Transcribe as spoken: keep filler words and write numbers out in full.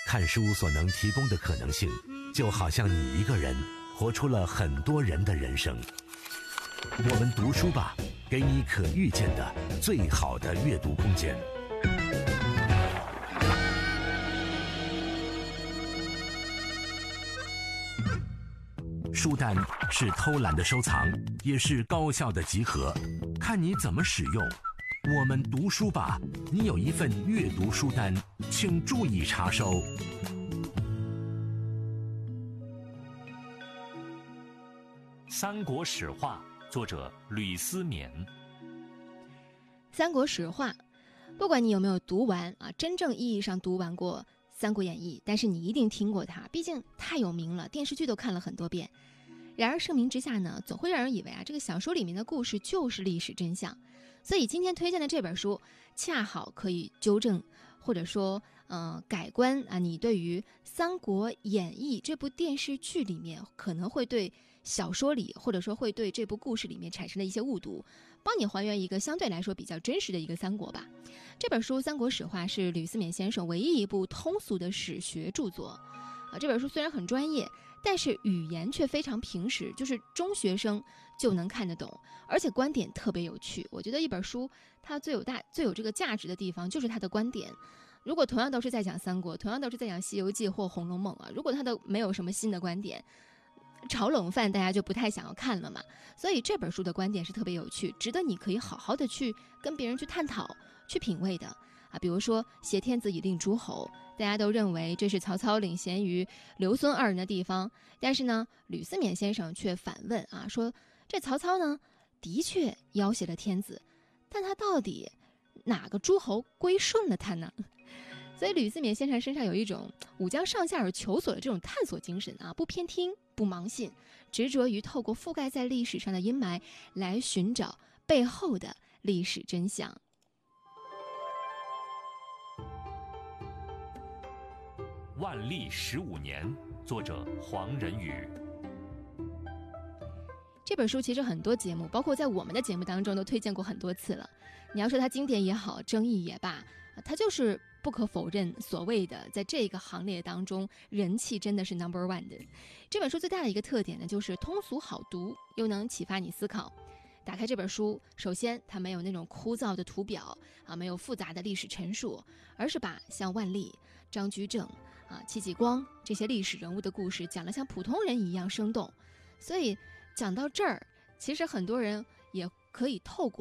看书所能提供的可能性，就好像你一个人活出了很多人的人生。我们读书吧，给你可预见的最好的阅读空间。书单是偷懒的收藏，也是高效的集合，看你怎么使用。我们读书吧，你有一份阅读书单，请注意查收。 三国史话，作者吕思勉。 三国史话，不管你有没有读完啊，真正意义上读完过《三国演义》，但是你一定听过它，毕竟太有名了，电视剧都看了很多遍。然而盛名之下呢，总会让人以为啊，这个小说里面的故事就是历史真相。所以今天推荐的这本书，恰好可以纠正，或者说，呃，改观啊，你对于《三国演义》这部电视剧里面可能会对小说里，或者说会对这部故事里面产生的一些误读，帮你还原一个相对来说比较真实的一个三国吧。这本书《三国史话》是吕思勉先生唯一一部通俗的史学著作啊。这本书虽然很专业，但是语言却非常平实，就是中学生就能看得懂，而且观点特别有趣。我觉得一本书它最有大最有这个价值的地方就是它的观点。如果同样都是在讲三国，同样都是在讲西游记或红楼梦啊，如果它都没有什么新的观点，炒冷饭大家就不太想要看了嘛。所以这本书的观点是特别有趣，值得你可以好好的去跟别人去探讨去品味的啊。比如说挟天子以令诸侯，大家都认为这是曹操领衔于刘孙二人的地方，但是呢吕思勉先生却反问啊，说这曹操呢的确要挟了天子，但他到底哪个诸侯归顺了他呢？所以吕思勉先生身上有一种武将上下而求索的这种探索精神啊，不偏听不盲信，执着于透过覆盖在历史上的阴霾来寻找背后的历史真相。 万历十五年，作者黄仁宇。 这本书其实很多节目，包括在我们的节目当中都推荐过很多次了。你要说它经典也好，争议也罢，它就是不可否认所谓的在这个行列当中人气真的是 number one 的。这本书最大的一个特点呢，就是通俗好读，又能启发你思考。打开这本书，首先它没有那种枯燥的图表啊，没有复杂的历史陈述，而是把像万历、张居正啊、戚继光这些历史人物的故事讲得像普通人一样生动。所以讲到这儿，其实很多人也可以透过